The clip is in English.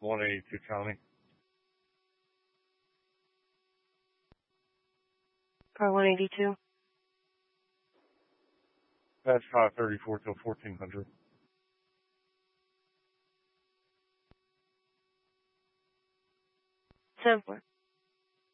182 County. Car 182. That's 534 till 1400. Simpler.